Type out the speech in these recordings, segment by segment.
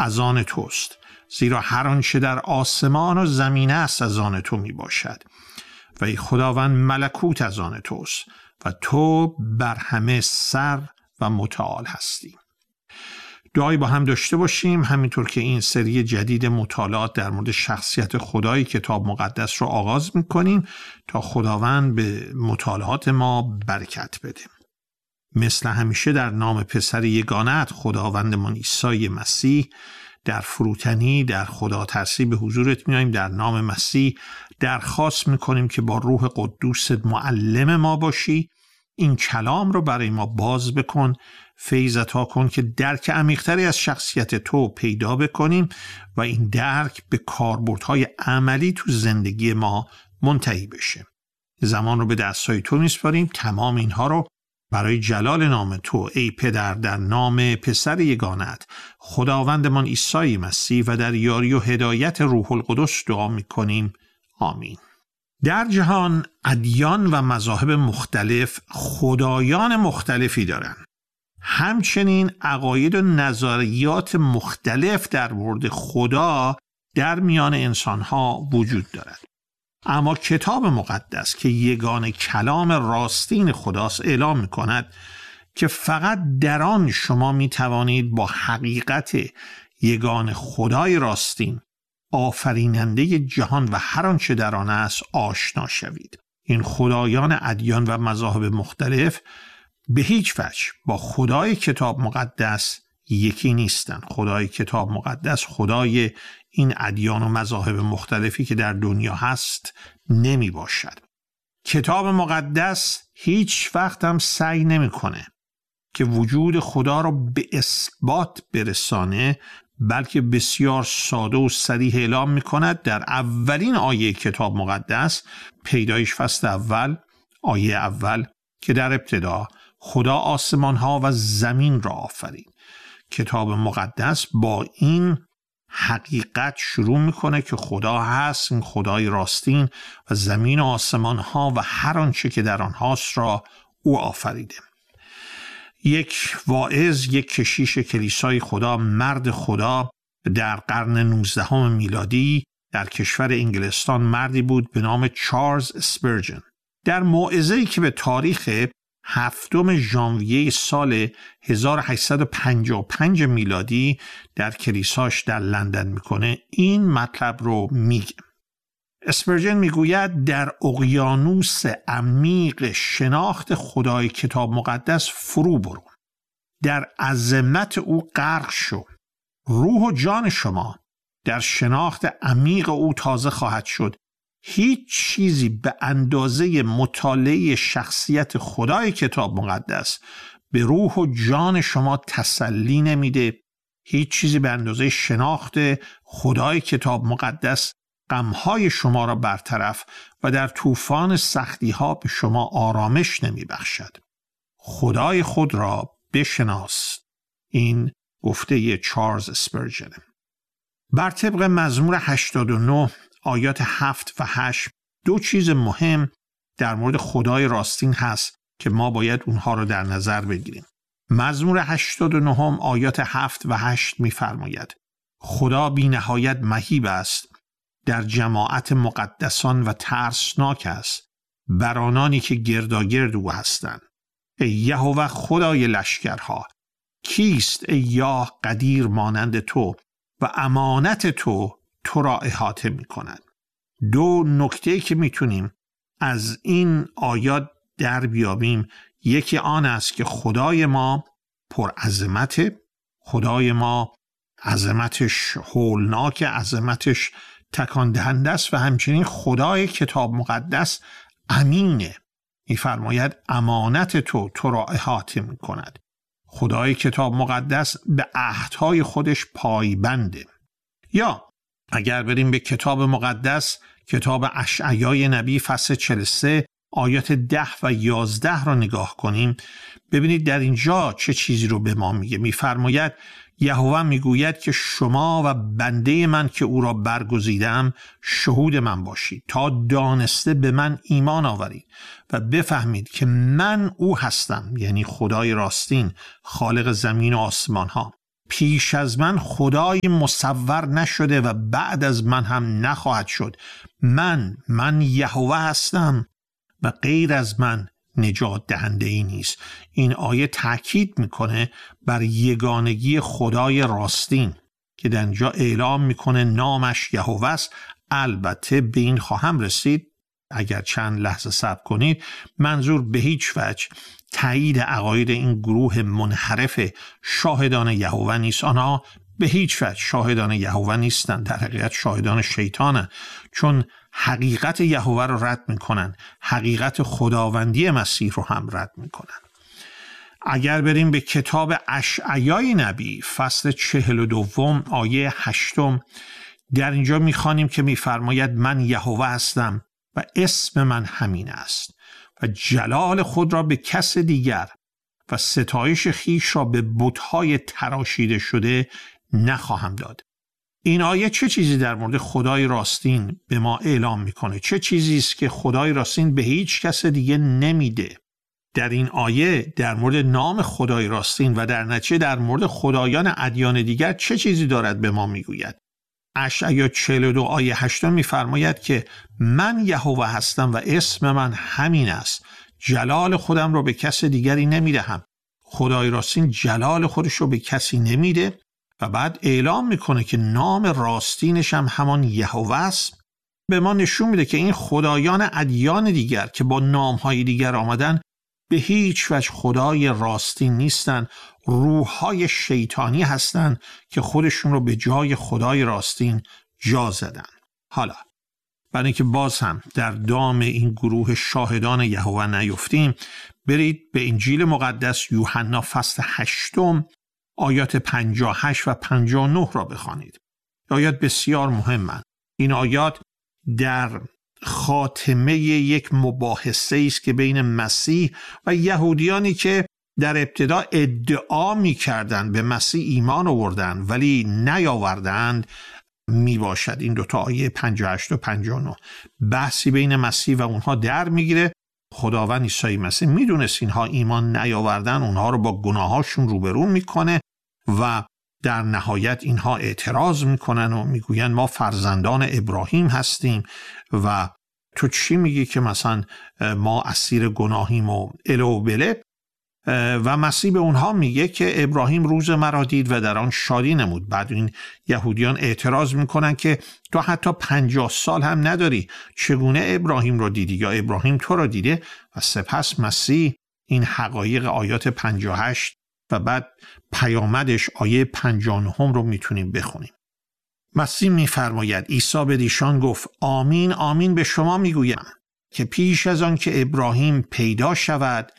از آن توست، زیرا هر آنچه در آسمان و زمین است از آن تو می باشد و ای خداوند ملکوت از آن توست و تو بر همه سر و متعال هستی. دعایی با هم داشته باشیم همینطور که این سری جدید مطالعات در مورد شخصیت خدای کتاب مقدس رو آغاز می‌کنیم تا خداوند به مطالعات ما برکت بده. مثل همیشه در نام پسر یگانه‌ات خداوندمان عیسی مسیح در فروتنی در خدا ترسی به حضورت میاییم. در نام مسیح درخواست میکنیم که با روح قدوست معلم ما باشی، این کلام رو برای ما باز بکن، فیض عطا کن که درک عمیق‌تری از شخصیت تو پیدا بکنیم و این درک به کاربردهای عملی تو زندگی ما منتهی بشه. زمان رو به دستای تو میسپاریم، تمام اینها رو برای جلال نام تو ای پدر در نام پسر یگانه‌ات خداوندمان عیسی مسیح و در یاری و هدایت روح القدس دعا میکنیم. آمین. در جهان ادیان و مذاهب مختلف خدایان مختلفی دارند. همچنین عقاید و نظریات مختلف در مورد خدا در میان انسانها وجود دارد. اما کتاب مقدس که یگانه کلام راستین خداست اعلام می‌کند که فقط در آن شما می‌توانید با حقیقت یگانه خدای راستین آفریننده جهان و هر آنچه در آن است آشنا شوید. این خدایان ادیان و مذاهب مختلف به هیچ وجه با خدای کتاب مقدس یکی نیستند. خدای کتاب مقدس خدای این ادیان و مذاهب مختلفی که در دنیا هست نمی باشد. کتاب مقدس هیچ وقت هم سعی نمی کنه که وجود خدا را به اثبات برسانه، بلکه بسیار ساده و صریح اعلام می کند. در اولین آیه کتاب مقدس، پیدایش فصل اول آیه اول، که در ابتدا خدا آسمان ها و زمین را آفرید. کتاب مقدس با این حقیقت شروع میکنه که خدا هست، این خدای راستین و زمین و آسمان ها و هر آنچه که در آنهاست را او آفریده. یک واعظ، یک کشیش کلیسای خدا، مرد خدا در قرن 19 میلادی در کشور انگلستان مردی بود به نام چارلز اسپرجن. در موعظه‌ای که به تاریخ 7 ژانویه سال 1855 میلادی در کلیساش در لندن میکنه این مطلب رو میگه. اسپرجن میگوید در اقیانوس عمیق شناخت خدای کتاب مقدس فرو برو، در عظمت او غرق شو. روح و جان شما در شناخت عمیق او تازه خواهد شد. هیچ چیزی به اندازه مطالعه شخصیت خدای کتاب مقدس به روح و جان شما تسلی نمیده. هیچ چیزی به اندازه شناخت خدای کتاب مقدس غمهای شما را برطرف و در طوفان سختی ها به شما آرامش نمی بخشد. خدای خود را بشناس. این گفته چارلز اسپرجن. بر طبق مزمور 89 آیات 7 و 8 دو چیز مهم در مورد خدای راستین هست که ما باید اونها رو در نظر بگیریم. مزمور 89 آیات 7 و 8 می‌فرماید: خدا بی نهایت مهیب است، در جماعت مقدسان و ترسناک است بر آنانی که گرداگرد او هستند. ای یهوه خدای لشکرها، کیست ای یاه قدیر مانند تو و امانت تو را احاطه می کند. دو نکته که میتونیم از این آیات در بیابیم، یکی آن است که خدای ما پر عظمته، خدای ما عظمتش هولناک، عظمتش تکان دهنده است و همچنین خدای کتاب مقدس امینه. می‌فرماید امانت تو را احاطه می کند. خدای کتاب مقدس به عهدهای خودش پایبنده. یا اگر بریم به کتاب مقدس، کتاب اشعیای نبی فصل 43 آیات 10 و 11 را نگاه کنیم، ببینید در اینجا چه چیزی رو به ما میگه. میفرماید یهوه میگوید که شما و بنده من که او را برگزیدم شهود من باشید تا دانسته به من ایمان آورید و بفهمید که من او هستم، یعنی خدای راستین خالق زمین و آسمان ها. پیش از من خدای مصور نشده و بعد از من هم نخواهد شد. من یهوه هستم و غیر از من نجات دهنده ای نیست. این آیه تاکید میکنه بر یگانگی خدای راستین که در اینجا اعلام میکنه نامش یهوه است. البته به این خواهم رسید، اگر چند لحظه صبر کنید. منظور به هیچ وجه تایید عقاید این گروه منحرف شاهدان یهوه نیست. آنها به هیچ وجه شاهدان یهوه نیستند، در حقیقت شاهدان شیطانند، چون حقیقت یهوه رو رد میکنن، حقیقت خداوندی مسیح رو هم رد میکنن. اگر بریم به کتاب اشعیای نبی فصل 42 آیه 8، در اینجا میخوانیم که میفرماید من یهوه هستم و اسم من همین است و جلال خود را به کس دیگر و ستایش خیش را به بت‌های تراشیده شده نخواهم داد. این آیه چه چیزی در مورد خدای راستین به ما اعلام میکنه؟ چه چیزی است که خدای راستین به هیچ کس دیگه نمیده؟ در این آیه در مورد نام خدای راستین و در نتیجه در مورد خدایان ادیان دیگر چه چیزی دارد به ما میگوید؟ اشعیا 42 آیه 8 میفرماید که من یهوه هستم و اسم من همین است، جلال خودم رو به کس دیگری نمیدهم. خدای راستین جلال خودش رو به کسی نمیده و بعد اعلام میکنه که نام راستینش هم همان یهوه است. به ما نشون میده که این خدایان ادیان دیگر که با نامهای دیگر آمدن به هیچ وجه خدای راستین نیستن، روحهای شیطانی هستن که خودشون رو به جای خدای راستین جا زدن. حالا برای اینکه باز هم در دام این گروه شاهدان یهوه نیفتیم، برید به انجیل مقدس یوحنا فصل 8 آیات 58 و 59 را بخوانید. آیات بسیار مهمند. این آیات در خاتمه یک مباحثه است که بین مسیح و یهودیانی که در ابتدا ادعا می‌کردند به مسیح ایمان آوردند ولی نیاوردند می باشد. این دوتا آیه 58 و 59 بحثی بین مسیح و اونها در میگیره. خداوند عیسی مسیح میدونست اینها ایمان نیاوردن، اونها رو با گناهاشون روبرو میکنه و در نهایت اینها اعتراض میکنن و میگوین ما فرزندان ابراهیم هستیم و تو چی میگی که مثلا ما اسیر گناهیم و اله و بله. و مسیح به اونها میگه که ابراهیم روز مرا دید و در آن شادی نمود. بعد این یهودیان اعتراض میکنن که تو حتی 50 سال هم نداری، چگونه ابراهیم رو دیدی یا ابراهیم تو رو دیده؟ و سپس مسیح این حقایق آیات 58 و بعد پیامدش آیه 59 رو میتونیم بخونیم. مسیح میفرماید عیسی به ایشان گفت آمین آمین به شما میگویم که پیش از آن که ابراهیم پیدا شود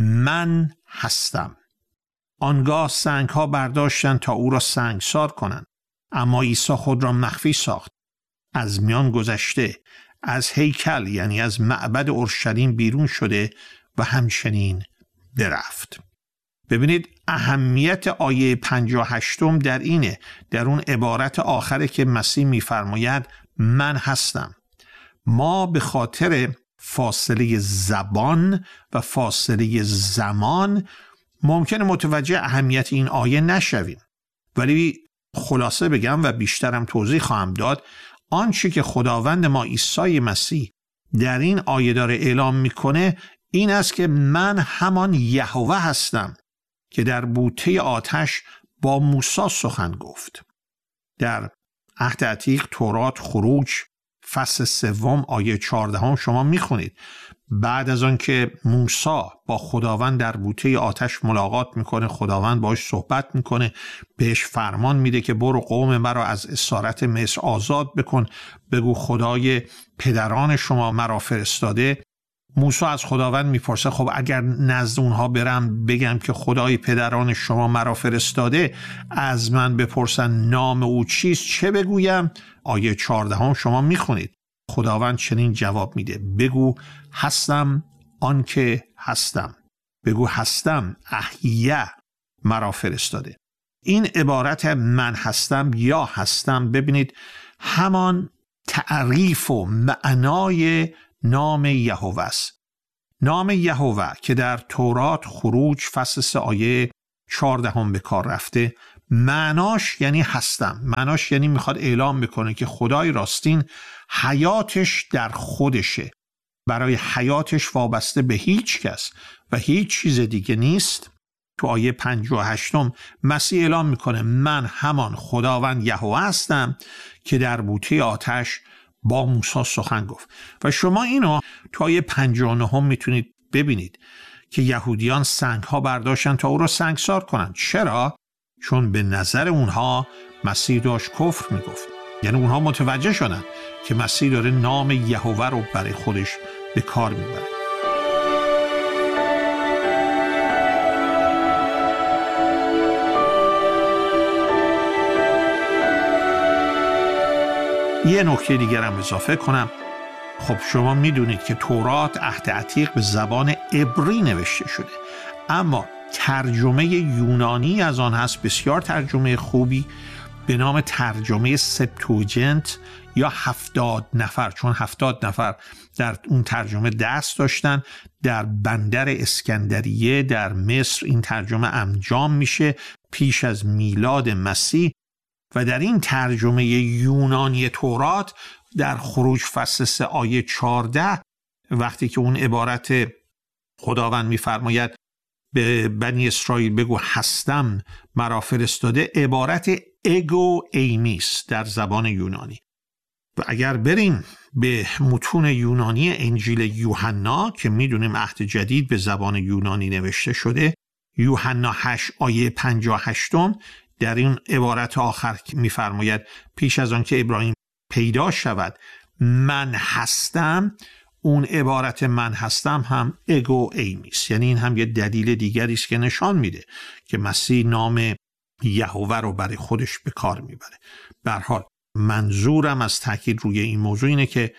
من هستم. آنگاه سنگ ها برداشتند تا او را سنگسار کنند، اما عیسی خود را مخفی ساخت، از میان گذشته، از هیکل یعنی از معبد اورشلیم بیرون شده و همچنین برفت. ببینید اهمیت آیه 58 در اینه، در اون عبارت آخره که مسیح میفرماید من هستم. ما به خاطر فاصله زبان و فاصله زمان ممکنه متوجه اهمیت این آیه نشویم، ولی خلاصه بگم و بیشترم توضیح خواهم داد، آنچه که خداوند ما عیسی مسیح در این آیه داره اعلام میکنه این است که من همان یهوه هستم که در بوته آتش با موسی سخن گفت. در عهد عتیق تورات خروج فصل 3 آیه 14 شما میخونید بعد از آن که موسی با خداوند در بوته آتش ملاقات میکنه، خداوند باش صحبت میکنه، بهش فرمان میده که برو قوم مرا از اسارت مصر آزاد بکن، بگو خدای پدران شما مرا فرستاده. موسی از خداوند میپرسه خب اگر نزد اونها برم بگم که خدای پدران شما مرا فرستاده، از من بپرسن نام او چیست چه بگویم؟ آیه 14 شما میخونید خداوند چنین جواب میده بگو هستم آنکه هستم، بگو هستم احیه مرا فرستاده. این عبارت من هستم یا هستم ببینید همان تعریف و معنای نام یهوه است. نام یهوه که در تورات خروج فصل 3 آیه 14 به کار رفته معناش یعنی هستم، معناش یعنی میخواد اعلام بکنه که خدای راستین حیاتش در خودشه، برای حیاتش وابسته به هیچ کس و هیچ چیز دیگه نیست. تو آیه 58 مسیح اعلام میکنه من همان خداوند یهوه هستم که در بوته آتش با موسی سخن گفت. و شما اینو تو آیه 59 میتونید ببینید که یهودیان سنگ ها برداشتن تا او را سنگسار کنند. چرا؟ چون به نظر اونها مسیح داشت کفر میگفت. یعنی اونها متوجه شدن که مسیح داره نام یهوه رو برای خودش به کار میبره. یه نکته دیگر هم اضافه کنم. خب شما میدونید که تورات عهد عتیق به زبان عبری نوشته شده، اما ترجمه یونانی از آن هست، بسیار ترجمه خوبی، به نام ترجمه سپتوجنت یا 70 نفر، چون 70 نفر در اون ترجمه دست داشتن. در بندر اسکندریه در مصر این ترجمه انجام میشه پیش از میلاد مسیح و در این ترجمه یونانی تورات در خروج فصل 3 آیه 14 وقتی که اون عبارت خداوند میفرماید به بنی اسرائیل بگو هستم مرا فرستاده، عبارت اگو ایمیس در زبان یونانی. و اگر بریم به متون یونانی انجیل یوحنا که میدونیم عهد جدید به زبان یونانی نوشته شده، یوحنا 8 آیه 58 در این عبارت آخر میفرماید پیش از آن که ابراهیم پیدا شود من هستم، اون عبارت من هستم هم اگو ایمیس، یعنی این هم یه دلیل دیگری است که نشان میده که مسیح نام یهوه رو برای خودش به کار میبره. به هر حال منظورم از تاکید روی این موضوع اینه که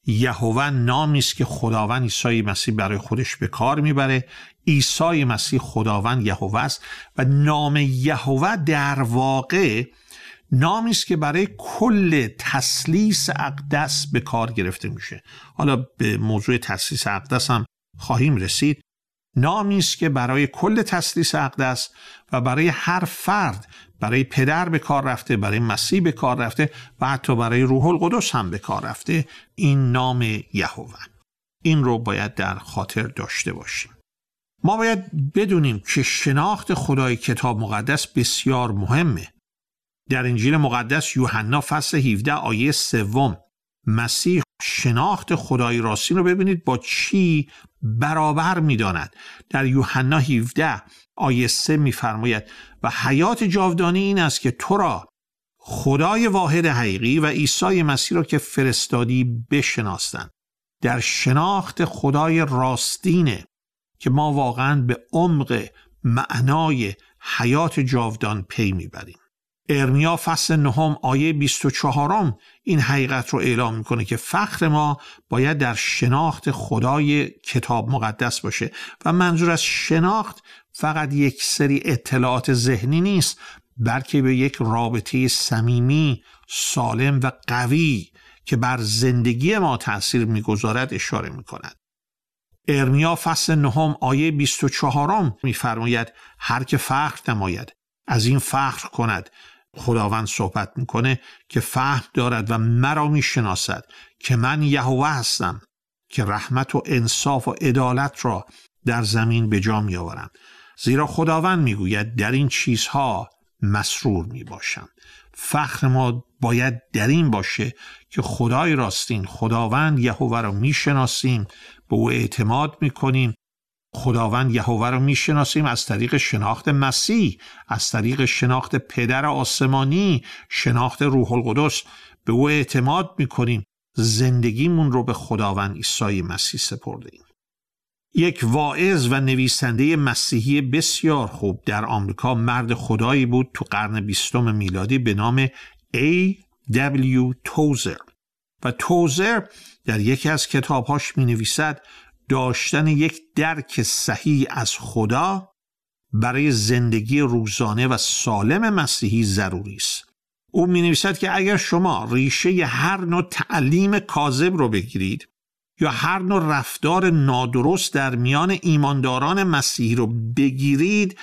یهوه نامی است که خداوند عیسی مسیح برای خودش به کار میبره. عیسی مسیح خداوند یهوه است و نام یهوه در واقع نامی است که برای کل تثلیث اقدس به کار گرفته میشه. حالا به موضوع تثلیث اقدس هم خواهیم رسید. نامی است که برای کل تثلیث اقدس و برای هر فرد، برای پدر به کار رفته، برای مسیح به کار رفته و حتی برای روح القدس هم به کار رفته. این نام یهوه، این رو باید در خاطر داشته باشیم. ما باید بدونیم که شناخت خدای کتاب مقدس بسیار مهمه. در انجیل مقدس یوحنا فصل 17 آیه 3 مسیح شناخت خدای راستین رو ببینید با چی برابر می‌داند. در یوحنا 17 آیه 3 می‌فرماید و حیات جاودانی این است که تو را خدای واحد حقیقی و عیسی مسیح را که فرستادی بشناسند. در شناخت خدای راستینه که ما واقعاً به عمق معنای حیات جاودان پی میبریم. ارمیا فصل 9 آیه 24 این حقیقت رو اعلام میکنه که فخر ما باید در شناخت خدای کتاب مقدس باشه و منظور از شناخت فقط یک سری اطلاعات ذهنی نیست، بلکه به یک رابطه صمیمی، سالم و قوی که بر زندگی ما تأثیر میگذارد اشاره میکند. ارمیا فصل 9 آیه 24 میفرماید هر که فخر نماید از این فخر کند. خداوند صحبت میکنه که فهم دارد و مرا میشناسد که من یهوه هستم که رحمت و انصاف و عدالت را در زمین به جا میآورم. زیرا خداوند میگوید در این چیزها مسرور میباشم. فخر ما باید در این باشه که خدای راستین خداوند یهوه را میشناسیم، به او اعتماد میکنیم. خداوند یهوه را میشناسیم از طریق شناخت مسیح، از طریق شناخت پدر آسمانی، شناخت روح القدس به او اعتماد میکنیم. زندگیمون رو به خداوند عیسی مسیح سپردیم. یک واعظ و نویسنده مسیحی بسیار خوب در آمریکا مرد خدایی بود تو قرن 20 میلادی به نام A.W. توزر و توزر در یکی از کتابهاش می نویسد داشتن یک درک صحیح از خدا برای زندگی روزانه و سالم مسیحی ضروری است. او می نویسد که اگر شما ریشه هر نوع تعلیم کاذب رو بگیرید یا هر نوع رفتار نادرست در میان ایمانداران مسیحی رو بگیرید،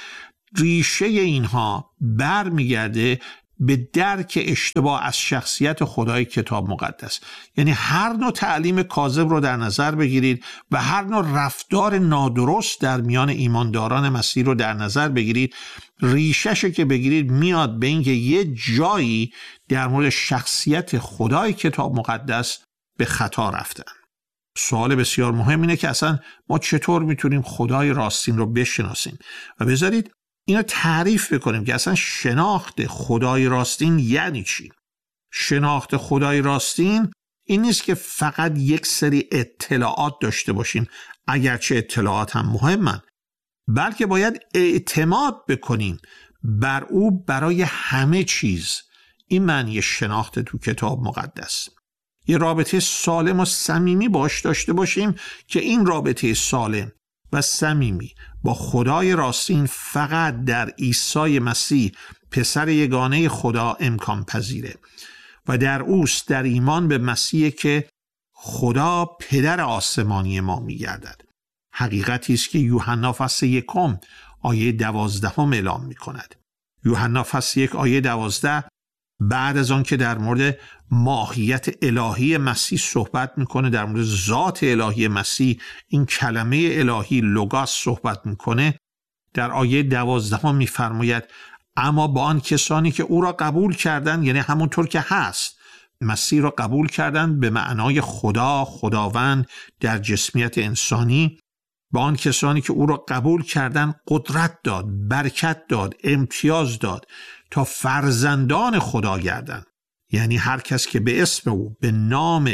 ریشه اینها برمیگرده به درک اشتباه از شخصیت خدای کتاب مقدس. یعنی هر نوع تعلیم کاذب رو در نظر بگیرید و هر نوع رفتار نادرست در میان ایمانداران مسیح رو در نظر بگیرید، ریشه‌ش که بگیرید میاد به اینکه یه جایی در مورد شخصیت خدای کتاب مقدس به خطا رفتن. سوال بسیار مهم اینه که اصلا ما چطور میتونیم خدای راستین رو بشناسیم و بذارید اینو تعریف بکنیم که اصلا شناخت خدای راستین یعنی چی. شناخت خدای راستین این نیست که فقط یک سری اطلاعات داشته باشیم، اگرچه اطلاعات هم مهمن، بلکه باید اعتماد بکنیم بر او برای همه چیز. این معنی شناخت تو کتاب مقدس. یه رابطه سالم و صمیمی باش داشته باشیم که این رابطه سالم و صمیمی با خدای راستین فقط در عیسی مسیح پسر یگانه خدا امکان پذیره و در اوست، در ایمان به مسیح که خدا پدر آسمانی ما می‌گردد. حقیقتی است که یوحنا فصل 1 آیه 12 اعلام می‌کند. یوحنا فصل 1 آیه 12 بعد از آن که در مورد ماهیت الهی مسیح صحبت میکنه، در مورد ذات الهی مسیح، این کلمه الهی لوگاس صحبت میکنه، در آیه 12 میفرماید اما با آن کسانی که او را قبول کردند، یعنی همونطور که هست مسیح را قبول کردند به معنای خداوند در جسمیت انسانی، با آن کسانی که او را قبول کردند قدرت داد، برکت داد، امتیاز داد تا فرزندان خدا گردند. یعنی هر کس که به اسم او، به نام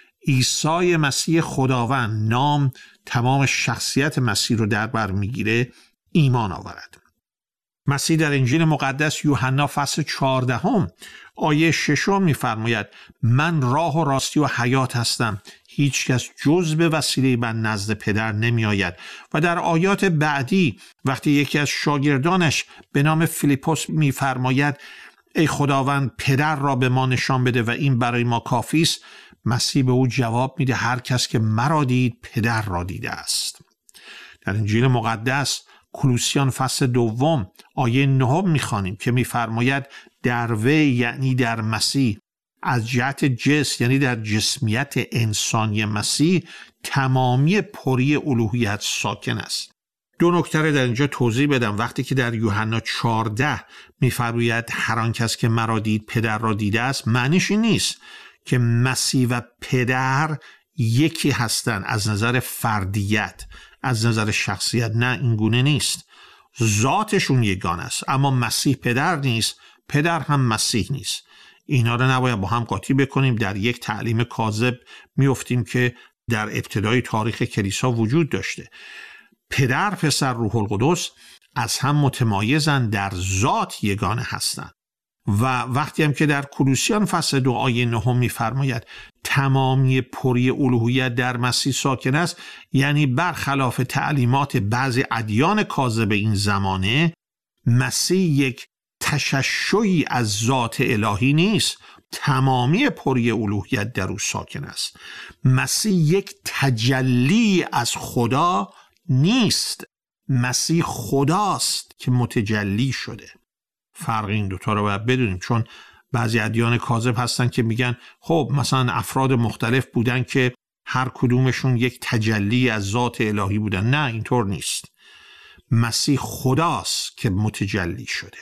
عیسی مسیح خداوند، نام تمام شخصیت مسیح رو در بر میگیره، ایمان آورد. مسیح در انجیل مقدس یوحنا فصل 14 آیه 6 میفرماید من راه و راستی و حیات هستم، هیچ کس جز به وسیله من نزد پدر نمی آید. و در آیات بعدی وقتی یکی از شاگردانش به نام فیلیپوس میفرماید ای خداوند پدر را به ما نشان بده و این برای ما کافی است، مسیح به او جواب میده هر کس که مرا دید پدر را دیده است. در انجیل مقدس کولوسیان فصل 2 آیه 9 میخوانیم که میفرماید در وی، یعنی در مسیح، از جهت جسم، یعنی در جسمیت انسانی مسیح، تمامی پری الوهیت ساکن است. دو نکته در اینجا توضیح بدم. وقتی که در یوحنا 14 میفرماید هر آن کس که مرا دید پدر را دیده است، معنیش این نیست که مسیح و پدر یکی هستن از نظر فردیت، از نظر شخصیت. نه، این گونه نیست. ذاتشون یگانه است، اما مسیح پدر نیست، پدر هم مسیح نیست. اینا رو نباید با هم قاطی بکنیم. در یک تعلیم کاذب میافتیم که در ابتدای تاریخ کلیسا وجود داشته. پدر، پسر، روح القدس از هم متمایزن، در ذات یگانه هستند. و وقتی هم که در کولوسیان فصل 2 آیه 9 میفرماید تمامی پری الوهیت در مسیح ساکن است، یعنی برخلاف تعلیمات بعضی ادیان کاذب این زمانه، مسیح یک تششعی از ذات الهی نیست، تمامی پری الوهیت در او ساکن است. مسیح یک تجلی از خدا نیست، مسیح خداست که متجلی شده. فرق این دوتا رو باید بدونیم، چون بعضی ادیان کاذب هستن که میگن خب مثلا افراد مختلف بودن که هر کدومشون یک تجلی از ذات الهی بودن. نه، اینطور نیست. مسیح خداست که متجلی شده.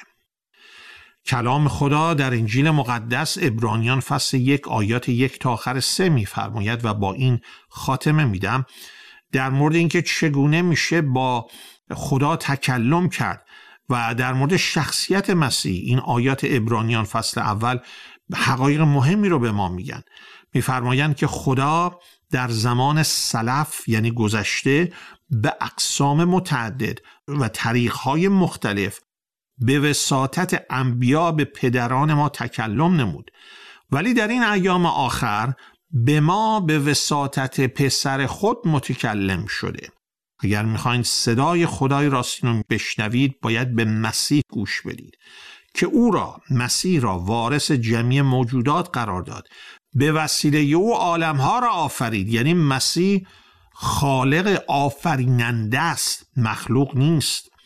کلام خدا در انجیل مقدس عبرانیان فصل 1 آیات 1 تا آخر 3 میفرماید و با این خاتمه میدم در مورد اینکه چگونه میشه با خدا تکلم کرد و در مورد شخصیت مسیح. این آیات عبرانیان فصل اول حقایق مهمی رو به ما میگن. میفرمایند که خدا در زمان سلف، یعنی گذشته، به اقسام متعدد و طریقهای مختلف به وساطت انبیا به پدران ما تکلم نمود، ولی در این ایام آخر به ما به وساطت پسر خود متکلم شده. اگر میخواین صدای خدای راستین رو بشنوید، باید به مسیح گوش بدید که او را، مسیح را، وارث جمعی موجودات قرار داد. به وسیله او عالمها را آفرید. یعنی مسیح خالق آفریننده است، مخلوق نیست.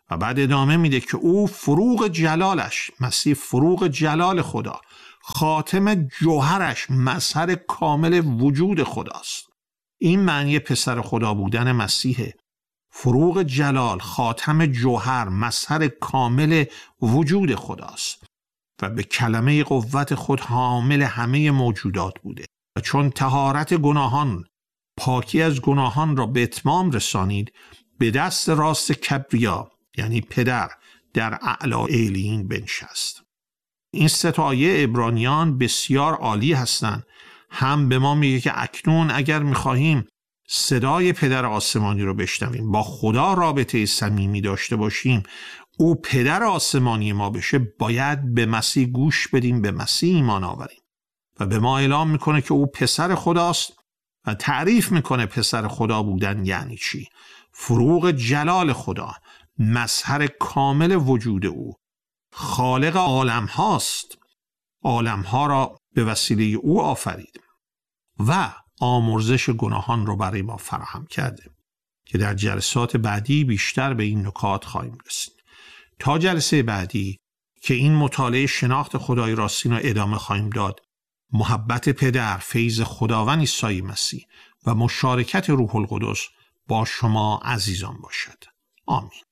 و بعد ادامه میده که او فروغ جلالش، مسیح فروغ جلال خدا، خاتم جوهرش، مظهر کامل وجود خداست. این معنی پسر خدا بودن مسیحه. فروغ جلال، خاتم جوهر، مظهر کامل وجود خداست و به کلمه قوت خود حامل همه موجودات بوده و چون طهارت گناهان، پاکی از گناهان را به اتمام رسانید، به دست راست کبریا یعنی پدر در اعلی علیین بنشست. این سه آیه عبرانیان بسیار عالی هستند. هم به ما میگه که اکنون اگر میخواهیم صدای پدر آسمانی رو بشنویم، با خدا رابطه صمیمی داشته باشیم، او پدر آسمانی ما بشه، باید به مسیح گوش بدیم، به مسیح ایمان آوریم. و به ما اعلام میکنه که او پسر خداست و تعریف میکنه پسر خدا بودن یعنی چی. فروغ جلال خدا، مظهر کامل وجود او، خالق عالم هاست، عالم ها را به وسیله او آفرید و آمرزش گناهان رو برای ما فراهم کرده که در جلسات بعدی بیشتر به این نکات خواهیم رسید. تا جلسه بعدی که این مطالعه شناخت خدای راستین رو ادامه خواهیم داد، محبت پدر، فیض خداوند عیسی مسیح و مشارکت روح القدس با شما عزیزان باشد. آمین.